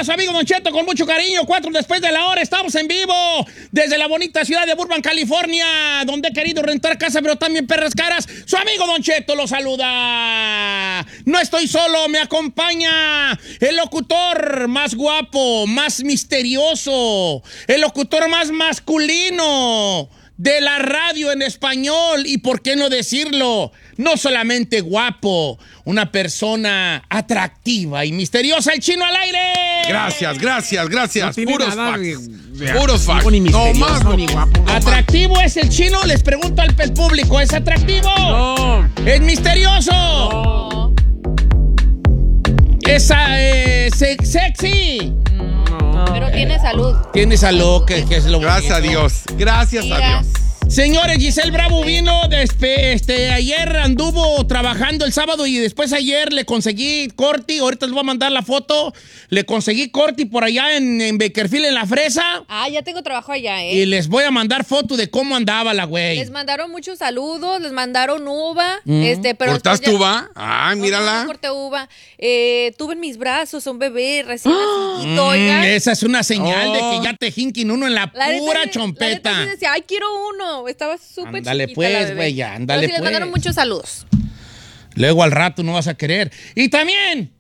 su amigo Don Cheto con mucho cariño. 4 después de la hora, estamos en vivo desde la bonita ciudad de Burbank, California, donde he querido rentar casa, pero también perras caras. Su amigo Don Cheto lo saluda. No estoy solo, me acompaña el locutor más guapo, más misterioso, el locutor más masculino de la radio en español, y por qué no decirlo, no solamente guapo, una persona atractiva y misteriosa, el Chino al aire. Gracias. No Puros nada facts. Puros facts. Ni misterioso, más ni guapo. ¿Atractivo es el Chino? Les pregunto al público, ¿es atractivo? No. ¿Es misterioso? No. ¿Es sexy? No. Pero tiene salud. Tiene salud, que es lo Gracias a bonito. Dios. Gracias a Dios. Señores, Giselle Bravo vino ayer anduvo trabajando el sábado y después ayer le conseguí corti, ahorita les voy a mandar la foto, le conseguí corti por allá en Bakersfield, en La Fresa, Ya tengo trabajo allá, y les voy a mandar foto de cómo andaba la güey. Les mandaron muchos saludos, les mandaron uva, pero ¿Cortaste después ya- uva? Ah, mírala. No corté uva. Tuve en mis brazos un bebé recién nacidito, oigan. Esa es una señal de que ya te jinquen uno en la La neta pura sí- chompeta. La neta sí decía, ay, quiero uno. Estaba súper Ándale, chiquita pues, la bebé. güey, ya, ándale, Pero sí, les pues. mandaron muchos saludos. Luego al rato no vas a querer. Y también,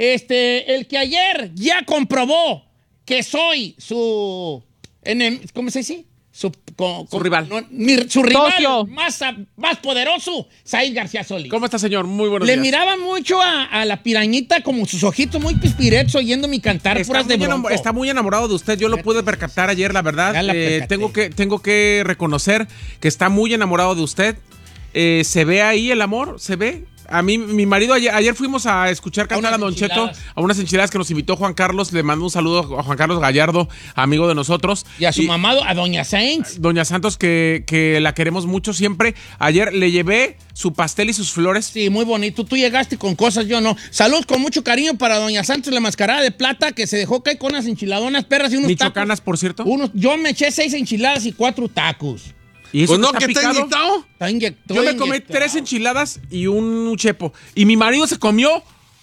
el que ayer ya comprobó que soy su ¿cómo se dice? Su rival. Su rival Socio. más poderoso, Said García Solís. ¿Cómo está, señor? Muy buenos Le días. miraba mucho a la pirañita como sus ojitos muy pispiretos oyendo mi cantar puras de bronco. Está muy enamorado de usted. Yo lo pude percatar ayer, la verdad. Ya la percaté. Tengo que reconocer que está muy enamorado de usted. Se ve ahí el amor, se ve. A mí, mi marido, ayer fuimos a escuchar cantar a unas Don Cheto, enchiladas. a unas enchiladas que nos invitó Juan Carlos. Le mando un saludo a Juan Carlos Gallardo, amigo de nosotros. Y a su mamado, a Doña Sainz. Doña Santos, que la queremos mucho siempre. Ayer le llevé su pastel y sus flores. Sí, muy bonito. Tú llegaste con cosas, yo no. Salud con mucho cariño para Doña Santos, la mascarada de plata, que se dejó caer con unas enchiladonas perras y unos Michoacanas, tacos. por cierto. Yo me eché 6 enchiladas y 4 tacos. ¿Y eso Pues no, está que está picado? inyectado. Está Yo me comí 3 enchiladas y un chepo. Y mi marido se comió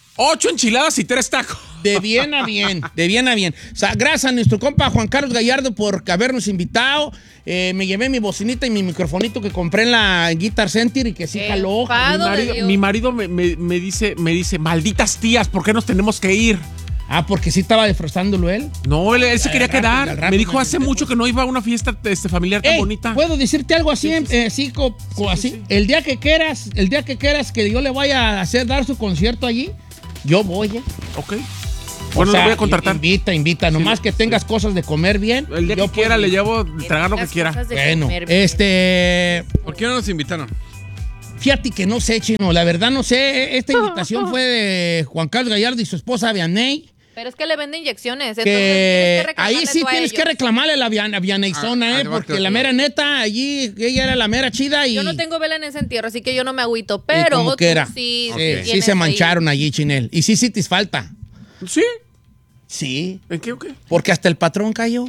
8 enchiladas y 3 tacos. De bien a bien, de bien a bien. O sea, gracias a nuestro compa Juan Carlos Gallardo por habernos invitado. Me llevé mi bocinita y mi microfonito que compré en la Guitar Center y que sí jaló. Mi marido me dice, malditas tías, ¿por qué nos tenemos que ir? Porque sí estaba defrostándolo él. No, él se quería Al rato, quedar. al rato Me dijo me hace metí. mucho que no iba a una fiesta familiar tan bonita. ¿Puedo decirte algo así? Sí. Así. Sí. El día que quieras que yo le vaya a dar su concierto allí, yo voy, Ok. Bueno, lo voy a contratar. Invita. Nomás que tengas cosas de comer bien. El día yo que quiera puedo le ir. llevo tragar lo que quiera. Bueno, ¿Por qué no nos invitaron? fíjate que no sé, Chino. La verdad no sé. Esta invitación fue de Juan Carlos Gallardo y su esposa Vianey. Pero es que le venden inyecciones. Entonces Que tienes que ahí sí reclamarle tú a tienes que ellos. reclamarle a la Vianeizona, porque la mera neta, allí ella era la mera chida y... Yo no tengo vela en ese entierro, así que yo no me agüito. Pero como tú que era. sí, Sí se mancharon allí, Chinel. Y sí te falta. ¿Sí? Sí. ¿En qué o qué? Porque hasta el patrón cayó.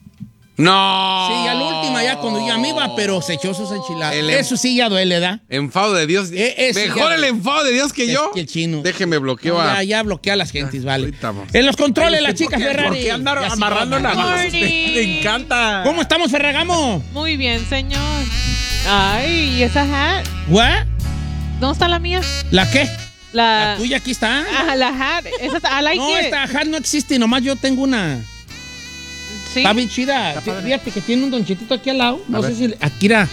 No. Sí, a la última ya cuando ya me iba, pero se echó sus enchiladas. El- Eso sí ya duele, ¿da? Enfado de Dios. Mejor ya- el enfado de Dios que yo. que el Chino. Déjeme bloqueo a... Ya bloquea a las gentes, vale. ahorita vamos. En los controles, la chica Ferrari. ¿Por qué andar Ya sí, amarrando vamos. nada más? Morning. Le encanta. ¿Cómo estamos, Ferragamo? Muy bien, señor. Ay, ¿y esa hat? ¿What? ¿Dónde está la mía? ¿La qué? La La tuya aquí está. la hat. Esa está, I like No, it. esta hat no existe, nomás yo tengo una. Sí. Está bien chida. Fíjate que tiene un donchetito aquí al lado. No sé si... Aquí era...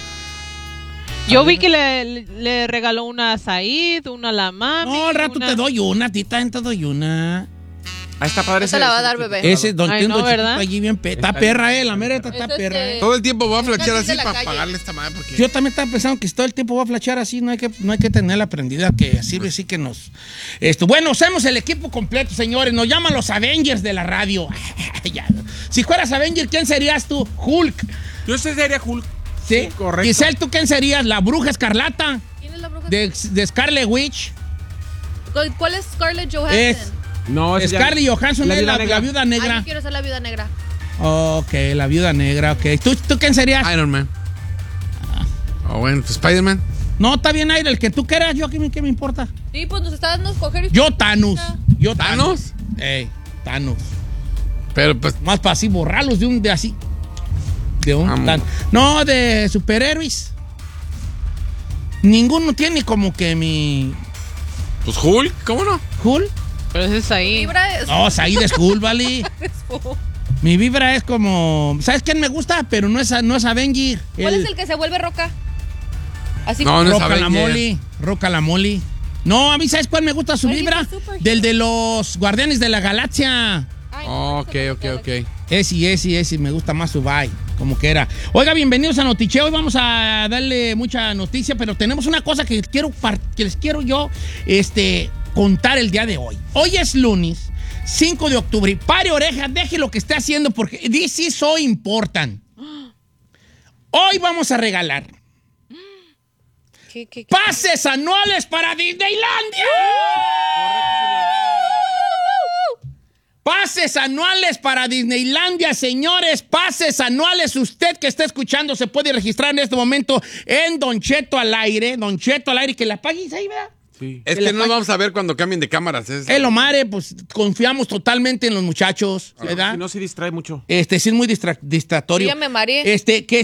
Yo vi que le regaló una a Said, una a la mami. No, al rato una... te doy una, tita, te doy una. Ahí está padre. No te la va a dar, bebé. Ese don Ay, tiene un no, donchetito ¿verdad? allí bien Está perra, la mera está Eso es perra. que- Todo el tiempo voy a flashear Casi así de la para calle. pagarle esta madre porque... Yo también estaba pensando que todo el tiempo va a flashear así, no hay que tenerla aprendida, que sirve sí que nos... Bueno, somos el equipo completo, señores, nos llaman los Avengers de la radio. Ya. Si fueras Avenger, ¿quién serías tú? Hulk. Yo sería Hulk. ¿Sí? Correcto. Giselle, ¿tú quién serías? La bruja escarlata ¿Quién es la bruja? de Scarlet Witch. ¿Cuál es Scarlett Johansson? Es- No, ese ya- Scarlett Johansson es viuda la negra. viuda Ay, negra. yo quiero ser la viuda negra. Ok, la viuda negra, ok. ¿Tú quién serías? Iron Man. Bueno, pues Spider-Man. No, está bien, Aire, el que tú quieras, yo, ¿qué me importa? Sí, pues nos está dando a escoger. Yo, Thanos. ¿Thanos? Ey, Thanos. Pero pues, Más para así borrarlos de un, de así. De un Vamos. tan. No, de superhéroes. Ninguno tiene como que mi. pues Hulk, ¿cómo no? Hulk. Pero ese es ahí. Vibra es... No, Said es Hulk, ¿vale? Mi vibra es como. ¿Sabes quién me gusta? Pero no es Avenger. ¿Cuál es el que se vuelve roca? Así No, como... no es Roca la Avenger. Moli. Roca la Moli. No, a mí, ¿sabes cuál me gusta su Ay, vibra? es súper Del de los Guardianes de la Galaxia. Ay, no, Ok, ese ok, no ok. Ese, me gusta más su bye, como que era. Oiga, bienvenidos a Noticheo. Hoy vamos a darle mucha noticia, pero tenemos una cosa que les quiero yo contar el día de hoy. Hoy es lunes, 5 de octubre. Pare oreja, deje lo que esté haciendo porque this is so important. Hoy vamos a regalar ¿Qué? pases anuales para Disneylandia. Pases anuales para Disneylandia, señores. Pases anuales. Usted que está escuchando se puede registrar en este momento en Don Cheto al aire. Don Cheto al aire, que la pagues ahí, ¿verdad? Sí. Es que no vamos a ver cuando cambien de cámaras. El Omar, pues confiamos totalmente en los muchachos, ¿verdad? Si no se distrae mucho. Sí, es muy distractorio. Dígame, Mari.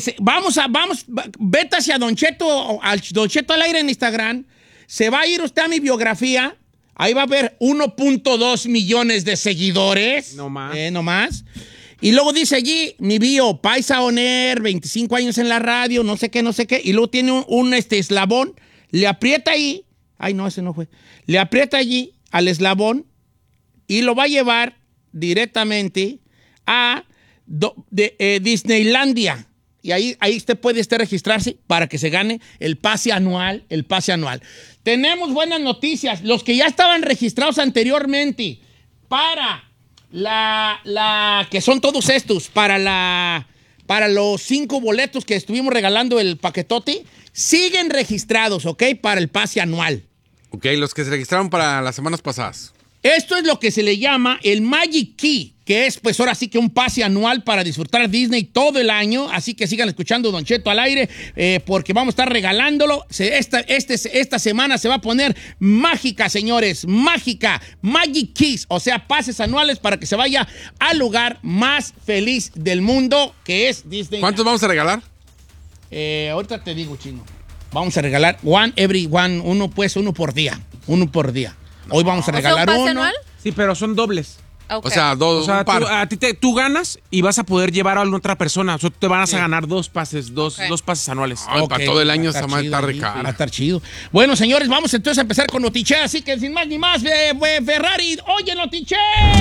Vete hacia Don Cheto al aire en Instagram. Se va a ir usted a mi biografía. Ahí va a haber 1.2 millones de seguidores. No más. No más. Y luego dice allí, mi bio, Paisa On Air, 25 años en la radio, no sé qué. Y luego tiene un eslabón. Le aprieta ahí. Ay, no, ese no fue. Le aprieta allí al eslabón y lo va a llevar directamente a Disneylandia. Y ahí usted puede registrarse para que se gane el pase anual. Tenemos buenas noticias. Los que ya estaban registrados anteriormente para que son todos estos, para los 5 boletos que estuvimos regalando el paquetote, siguen registrados, ¿ok? Para el pase anual. Ok, los que se registraron para las semanas pasadas. Esto es lo que se le llama el Magic Key, que es pues ahora sí que un pase anual para disfrutar Disney todo el año. Así que sigan escuchando Don Cheto al aire porque vamos a estar regalándolo. Esta semana se va a poner mágica, señores, mágica. Magic Keys, o sea, pases anuales para que se vaya al lugar más feliz del mundo, que es Disney. ¿Cuántos vamos a regalar? Ahorita te digo, chino. Vamos a regalar uno por día. Hoy vamos a regalar ¿un pase uno. anual? Sí, pero son dobles. Ok. O sea, dos, O sea, un par. tú ganas y vas a poder llevar a otra persona. O sea, te van a ganar dos pases anuales. Ay, para todo el año está esa madre chido, está sí, re cara. va a estar chido. Bueno, señores, vamos entonces a empezar con Notiche. Así que sin más ni más, Ferrari, oye, Notiche.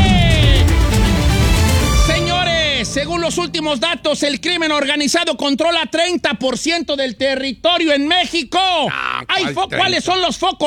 Señores, según los últimos datos, el crimen organizado controla 30% del territorio en México. ¿cuál ¿Cuáles son los focos